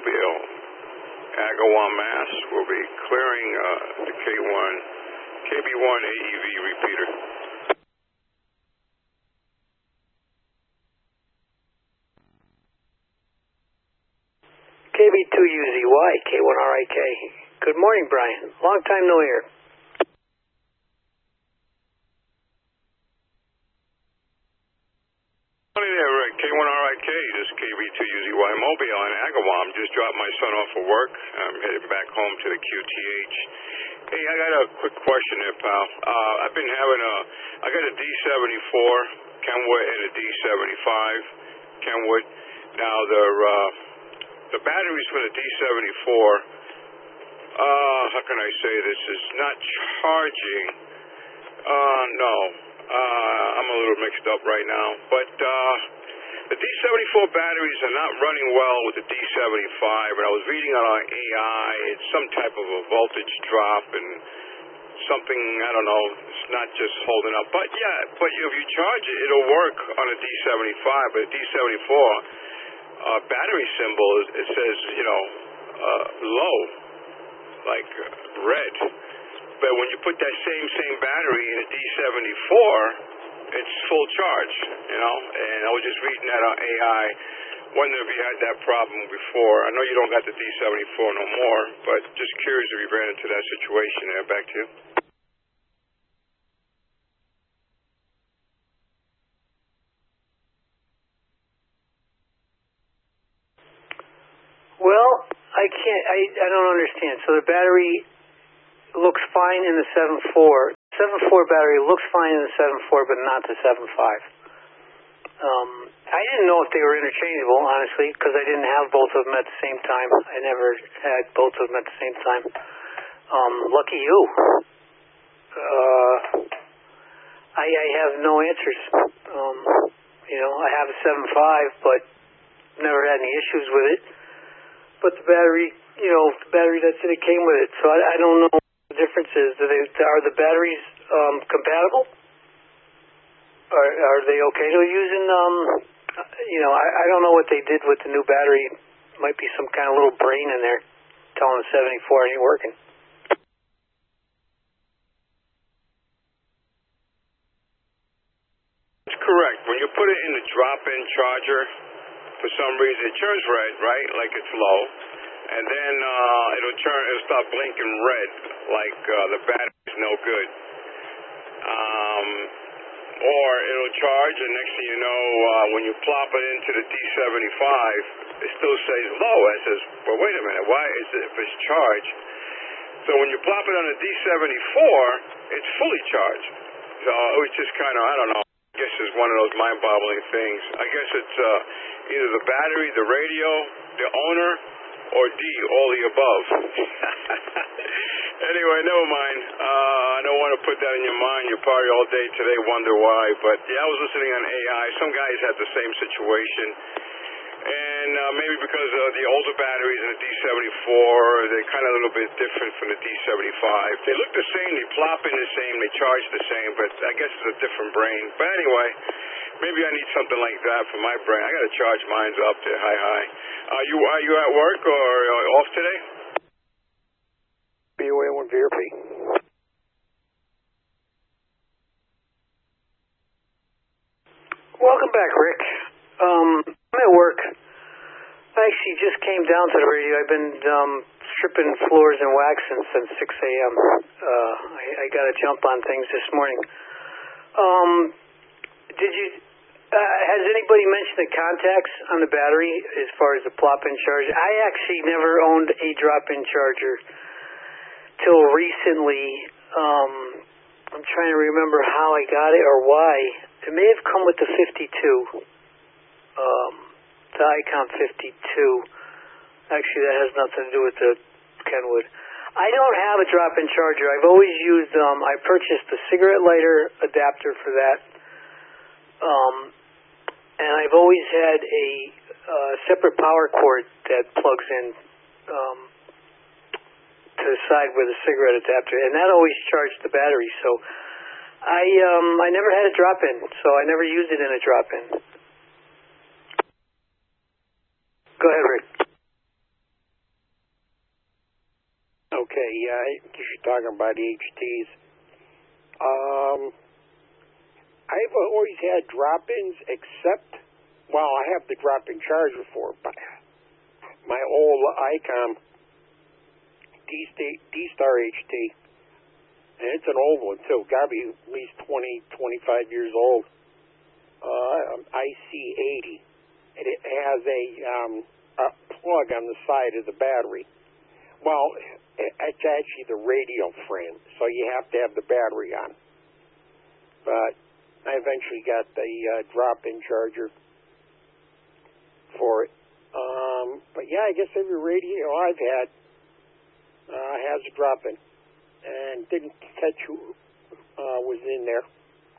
Mobile, Agawam, Mass. We'll be clearing the KB1 AEV repeater. KB2UZY, K1RIK. Good morning, Brian. Long time no hear. Morning there, Rick. K1RIK. This is KB2UZY Mobile in Agawam. Just dropped my son off for work. I'm headed back home to the QTH. Hey, I got a quick question there, pal. I've been having I got a D74 Kenwood and a D75 Kenwood. Now, the batteries for the D74, how can I say this, is not charging. No. I'm a little mixed up right now. But the D74 batteries are not running well with the D75. And I was reading on AI, it's some type of a voltage drop and something, I don't know, it's not just holding up. But if you charge it, it'll work on a D75. But a D74 battery symbol, it says, low, like red. But when you put that same battery in a D74, it's full charge, and I was just reading that on AI. Wondering if you had that problem before. I know you don't got the D74 no more, but just curious if you ran into that situation there. Back to you. Well, I don't understand. So the battery looks fine in the 7.4. 7.4 battery looks fine in the 7.4, but not the 7.5. I didn't know if they were interchangeable, honestly, because I didn't have both of them at the same time. I never had both of them at the same time. Lucky you. I have no answers. I have a 7.5, but never had any issues with it. But the battery, that's it came with it. So I don't know what the difference is. Are the batteries compatible? Are they okay to use in, I don't know what they did with the new battery. Might be some kind of little brain in there telling the 74 ain't working. That's correct. When you put it in the drop-in charger, for some reason it turns red, right? Like it's low. And then it'll start blinking red, like the battery's no good. Or it'll charge, and next thing you know, when you plop it into the D75, it still says low. It says, well, wait a minute, why is it if it's charged? So when you plop it on the D74, it's fully charged. So it was just kind of, I don't know, I guess it's one of those mind-boggling things. I guess it's either the battery, the radio, the owner, or D, all the above. Anyway, never mind. I don't want to put that in your mind. You'll probably all day today wonder why. But, yeah, I was listening on AI. Some guys had the same situation. And maybe because of the older batteries in the D74, they're kind of a little bit different from the D75. They look the same. They plop in the same. They charge the same. But I guess it's a different brain. But anyway, maybe I need something like that for my brain. I got to charge mine up there. Hi. Are you at work or off today? BOA1 VRP. Welcome back, Rick. I'm at work. I actually just came down to the radio. I've been stripping floors and waxing since 6 a.m. I got to jump on things this morning. Has anybody mentioned the contacts on the battery as far as the plop-in charge? I actually never owned a drop-in charger till recently. I'm trying to remember how I got it or why. It may have come with the 52. The Icon 52. Actually, that has nothing to do with the Kenwood. I don't have a drop-in charger. I've always used, I purchased the cigarette lighter adapter for that. And I've always had a separate power cord that plugs in to the side with a cigarette adapter, and that always charged the battery. So I never had a drop-in, so I never used it in a drop-in. Go ahead, Rick. Okay, I guess you're talking about HTs. I've always had drop-ins, except, well, I have the drop-in charger for it, but my old ICOM D-Star HT, and it's an old one, too. Got to be at least 20, 25 years old. IC80. And it has a plug on the side of the battery. Well, it's actually the radio frame, so you have to have the battery on. But I eventually got the drop-in charger for it. But yeah, I guess every radio I've had has a drop-in, and didn't catch who was in there.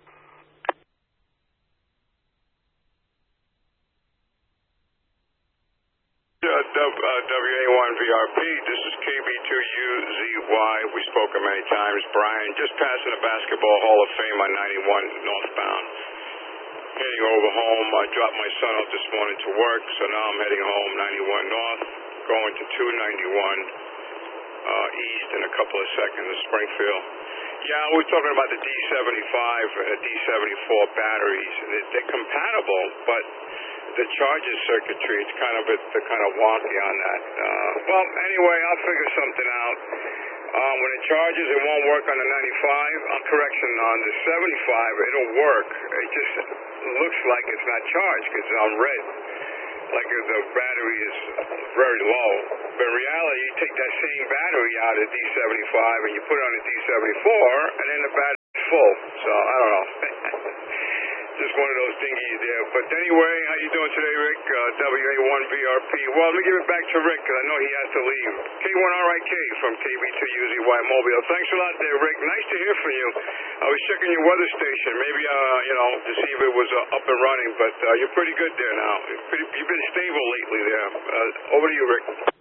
WA1VRP, this is KB2UZY. We've spoken many times. Brian, just passing the Basketball Hall of Fame on 91 northbound. Heading over home. I dropped my son off this morning to work, so now I'm heading home 91 north, going to 291 east in a couple of seconds in Springfield. Yeah, we're talking about the D75 and the D74 batteries. They're compatible, but the charging circuitry, it's kind of wonky on that. Well, anyway, I'll figure something out. When it charges, it won't work on the 95. Correction, on the 75, it'll work. It just looks like it's not charged because it's on red, like the battery is very low. But in reality, you take that same battery out of D75 and you put it on the D74, and then the battery's full. So, I don't know. Just one of those thingies there. But anyway, how you doing today, Rick? WA1VRP. Well, let me give it back to Rick, because I know he has to leave. K1RIK from KB2UZY Mobile. Thanks a lot there, Rick. Nice to hear from you. I was checking your weather station, maybe, to see if it was up and running, but you're pretty good there now. You've been stable lately there. Over to you, Rick.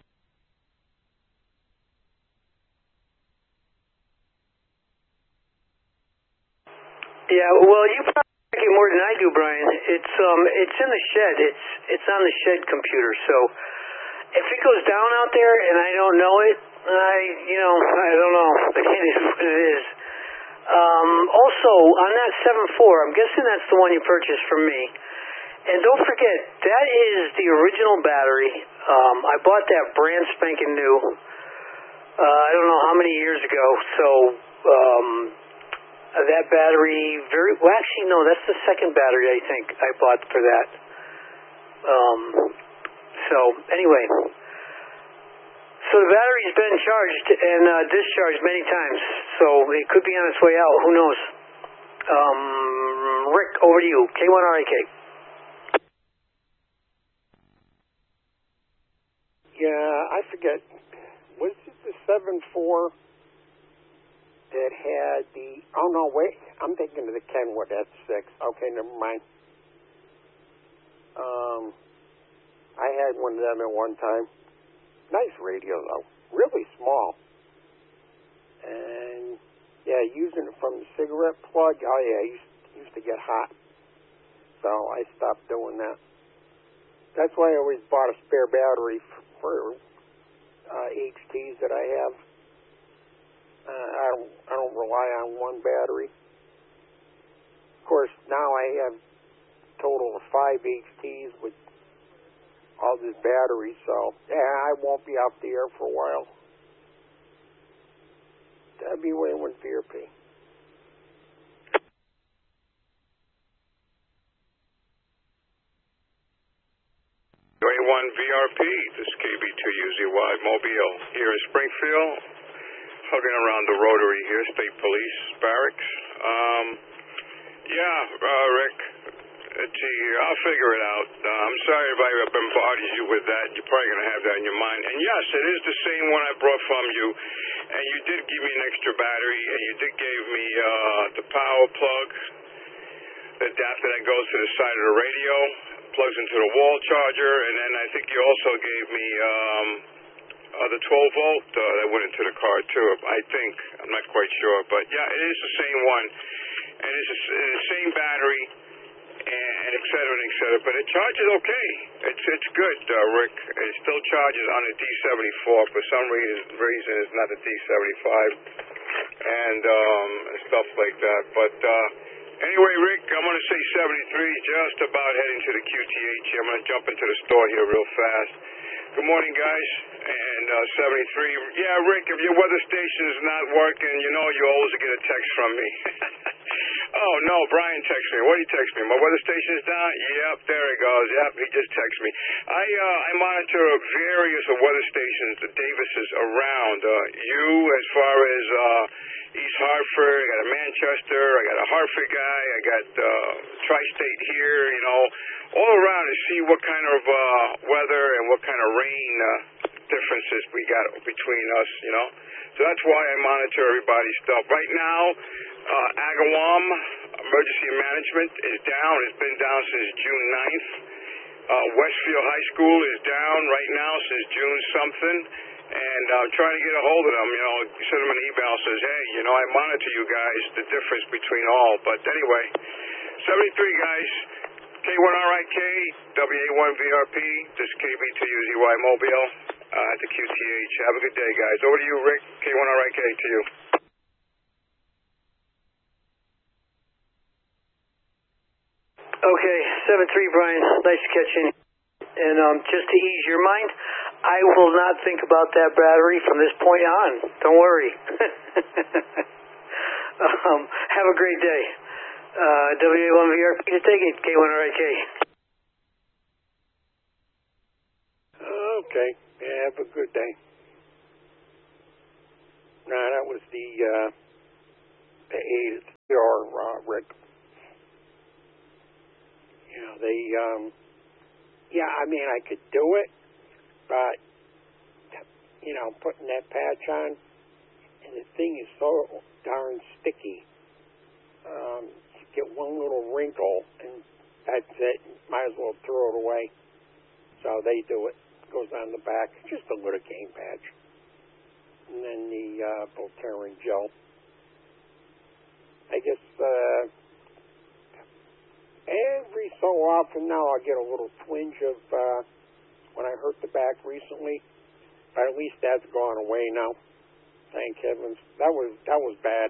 Yeah, well, you probably more than I do, Brian. It's in the shed. It's on the shed computer. So if it goes down out there and I don't know it, I don't know. It is what it is. Also, on that 7.4, I'm guessing that's the one you purchased from me. And don't forget, that is the original battery. I bought that brand spanking new. I don't know how many years ago. So that battery, actually, no, that's the second battery I think I bought for that. So, anyway. So the battery's been charged and discharged many times. So it could be on its way out. Who knows? Rick, over to you. K1RIK. Yeah, I forget. Was it the 7.4 that had the... Oh, no, wait. I'm thinking of the Kenwood S6. Okay, never mind. I had one of them at one time. Nice radio, though. Really small. And, yeah, using it from the cigarette plug, oh, yeah, it used to get hot. So I stopped doing that. That's why I always bought a spare battery for HTs that I have. I don't rely on one battery. Of course, now I have a total of 5 HTs with all this battery, so yeah, I won't be out the air for a while. WA1VRP. WA1VRP, this is KB2UZY Mobile here in Springfield, hugging around the Rotary here, State Police Barracks. Rick, I'll figure it out. I'm sorry if I bombarded you with that. You're probably going to have that in your mind. And yes, it is the same one I brought from you. And you did give me an extra battery, and you did give me the power plug, the adapter that goes to the side of the radio, plugs into the wall charger, and then I think you also gave me the 12-volt that went into the car, too, I think. I'm not quite sure. But, yeah, it is the same one. And it's the same battery. And and et cetera, but it charges okay. It's good, Rick. It still charges on a D74. For some reason it's not a D75, and stuff like that. But anyway, Rick, I'm going to say 73, just about heading to the QTH. I'm going to jump into the store here real fast. Good morning, guys. And 73. Yeah, Rick, if your weather station is not working, you know you always get a text from me. Oh, no, Brian texted me. What did he text me? My weather station is down? Yep, there it goes. Yep, he just texted me. I monitor various weather stations, the Davises, around. You, as far as East Hartford, I got a Manchester, I got a Hartford guy, I got Tri-State here, you know, all around to see what kind of weather and what kind of rain differences we got between us, you know. So that's why I monitor everybody's stuff. Right now, Agawam Emergency Management is down. It's been down since June 9th. Westfield High School is down right now since June something. And I'm trying to get a hold of them, you know, send them an email says, hey, you know, I monitor you guys, the difference between all. But anyway, 73 guys, K1RIK, WA1VRP, this is KB2UZY Mobile at the QTH. Have a good day, guys. Over to you, Rick, K1RIK, to you. Okay, 7-3, Brian. Nice to catch you. And just to ease your mind, I will not think about that battery from this point on. Don't worry. Have a great day. WA1VRP to take it, K1RIK. Okay. Yeah, have a good day. No, that was the AR, Rick. You know, yeah, I mean, I could do it, but, you know, putting that patch on, and the thing is so darn sticky. You get one little wrinkle, and that's it. Might as well throw it away. So they do it. Goes on the back, just a little game patch. And then the Voltaren gel. I guess every so often now I'll get a little twinge of when I hurt the back recently, but at least that's gone away now. Thank heavens. That was bad.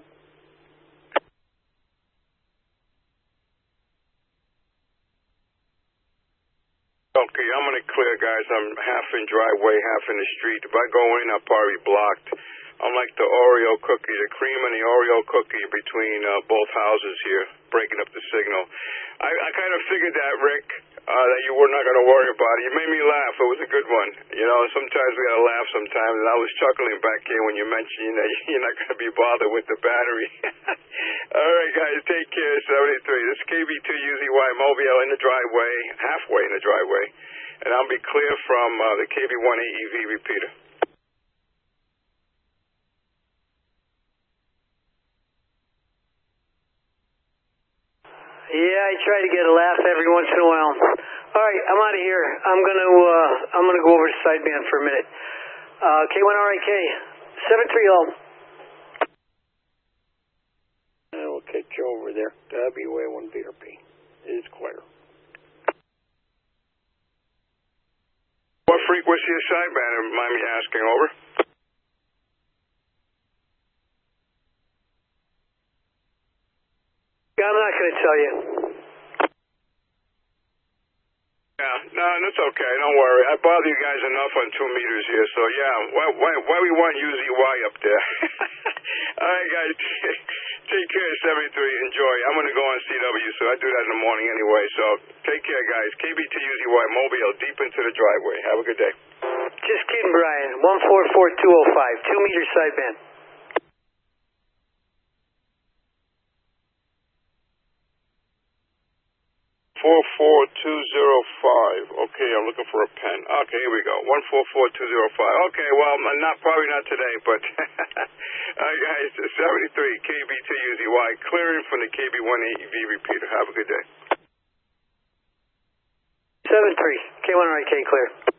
Okay, I'm going to clear, guys. I'm half in driveway, half in the street. If I go in, I'm probably blocked. I'm like the Oreo cookie, the cream and the Oreo cookie between both houses here, breaking up the signal. I kind of figured that, Rick, that you were not going to worry about it. You made me laugh. It was a good one. You know, sometimes we got to laugh sometimes, and I was chuckling back here when you mentioned that you're not going to be bothered with the battery. All right, guys, take care. 73. This is KB2UZY Mobile in the driveway, halfway in the driveway, and I'll be clear from the KB1AEV repeater. Yeah, I try to get a laugh every once in a while. All right, I'm out of here. I'm gonna go over to sideband for a minute. K1RIK, 730. We'll catch you over there. WA1VRP. It is clear. What frequency is sideband? Mind me asking, over. I'm not going to tell you. Yeah, no, that's okay. Don't worry. I bother you guys enough on 2 meters here, so yeah. Why we want UZY up there? All right, guys. Take care, 73. Enjoy. I'm going to go on CW, so I do that in the morning anyway. So take care, guys. KB2UZY Mobile, deep into the driveway. Have a good day. Just kidding, Brian. 144205, 2 meter sideband. 44205. Okay, I'm looking for a pen. Okay, here we go. 144205. Okay, well, probably not today, but all right, guys, 73 KB2UZY, clearing from the KB1AEV repeater. Have a good day. 73 K1RIK clear.